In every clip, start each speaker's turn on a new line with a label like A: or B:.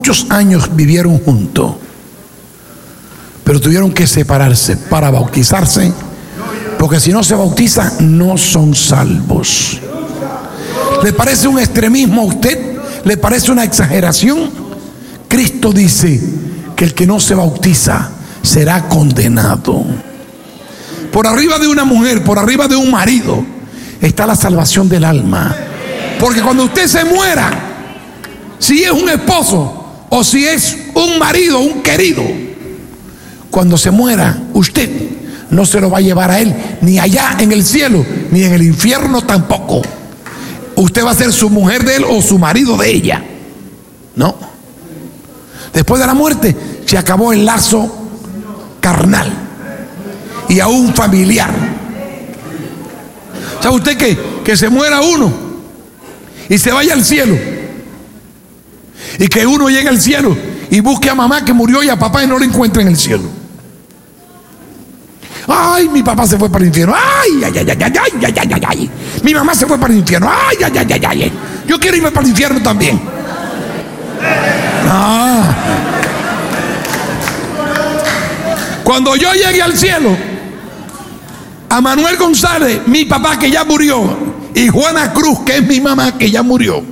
A: Muchos años vivieron juntos, pero tuvieron que separarse para bautizarse, porque si no se bautizan no son salvos. ¿Le parece un extremismo a usted? ¿Le parece una exageración? Cristo dice que el que no se bautiza será condenado. Por arriba de una mujer, por arriba de un marido, está la salvación del alma. Porque cuando usted se muera, si es un esposo o si es un marido, un querido, cuando se muera, usted no se lo va a llevar a él, ni allá en el cielo, ni en el infierno tampoco. Usted va a ser su mujer de él o su marido de ella. No. Después de la muerte se acabó el lazo carnal y aún familiar. ¿Sabe usted que se muera uno y se vaya al cielo? Y que uno llegue al cielo y busque a mamá que murió y a papá y no lo encuentre en el cielo. Ay, mi papá se fue para el infierno. Ay, ay, ay, ay, ay, ay, ay, ay, ay. Mi mamá se fue para el infierno. Ay, ay, ay, ay, ay. Yo quiero irme para el infierno también. Ah. Cuando yo llegue al cielo, a Manuel González, mi papá que ya murió, y Juana Cruz, que es mi mamá que ya murió,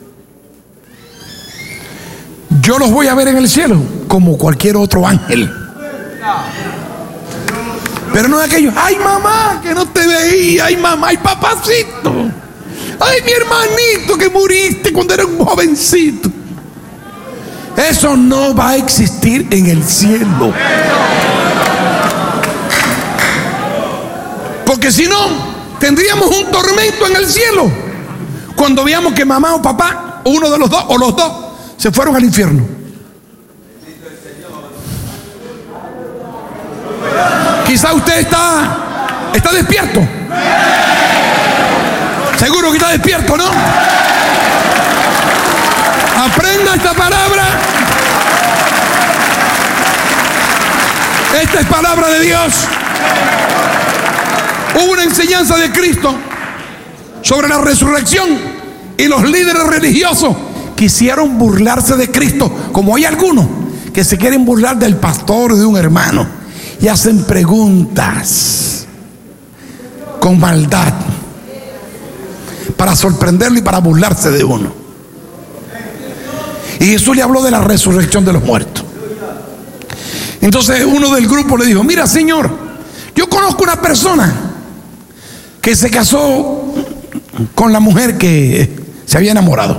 A: yo los voy a ver en el cielo como cualquier otro ángel. Pero no de aquellos, ay mamá, que no te veía, ay mamá, ay papacito, ay mi hermanito que muriste cuando era un jovencito. Eso no va a existir en el cielo. Porque si no, tendríamos un tormento en el cielo cuando veamos que mamá o papá, o uno de los dos, o los dos, se fueron al infierno. Quizá usted está despierto. Seguro que está despierto, ¿no? Aprenda esta palabra. Esta es palabra de Dios. Hubo una enseñanza de Cristo sobre la resurrección y los líderes religiosos quisieron burlarse de Cristo, como hay algunos que se quieren burlar del pastor o de un hermano y hacen preguntas con maldad para sorprenderlo y para burlarse de uno. Y Jesús le habló de la resurrección de los muertos. Entonces uno del grupo le dijo, mira Señor, yo conozco una persona que se casó con la mujer que se había enamorado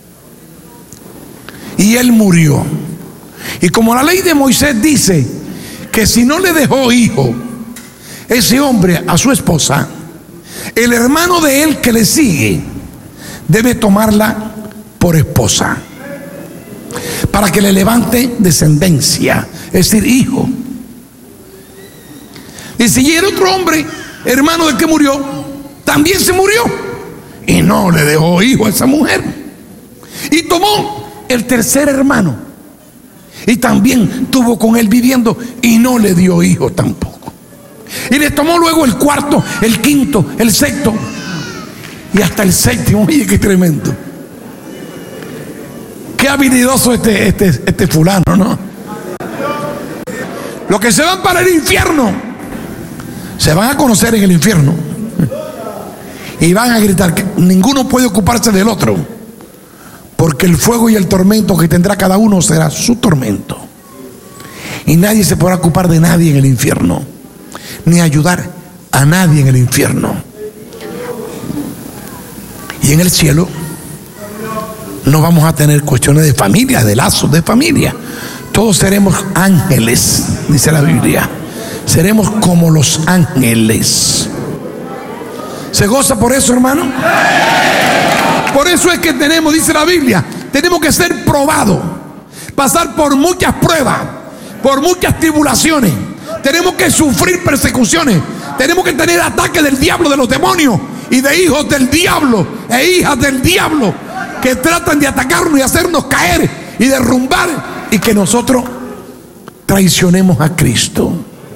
A: y él murió. Y como la ley de Moisés dice que si no le dejó hijo ese hombre a su esposa, el hermano de él que le sigue debe tomarla por esposa para que le levante descendencia, es decir, hijo. Y si era otro hombre, hermano del que murió, también se murió y no le dejó hijo a esa mujer. Y tomó el tercer hermano y también tuvo con él viviendo y no le dio hijo tampoco. Y le tomó luego el cuarto, el quinto, el sexto y hasta el séptimo. Oye, qué tremendo. Qué habilidoso este fulano, ¿no? Los que se van para el infierno se van a conocer en el infierno y van a gritar que ninguno puede ocuparse del otro, porque el fuego y el tormento que tendrá cada uno será su tormento, y nadie se podrá ocupar de nadie en el infierno, ni ayudar a nadie en el infierno. Y en el cielo no vamos a tener cuestiones de familia, de lazos de familia. Todos seremos ángeles, dice la Biblia. Seremos como los ángeles. ¿Se goza por eso, hermano? Por eso es que tenemos, dice la Biblia, tenemos que ser probados, pasar por muchas pruebas, por muchas tribulaciones. Tenemos que sufrir persecuciones. Tenemos que tener ataques del diablo, de los demonios y de hijos del diablo e hijas del diablo que tratan de atacarnos y hacernos caer y derrumbar, y que nosotros traicionemos a Cristo.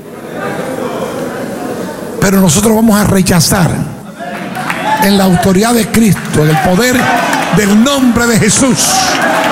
A: Pero nosotros vamos a rechazar en la autoridad de Cristo, en el poder del nombre de Jesús,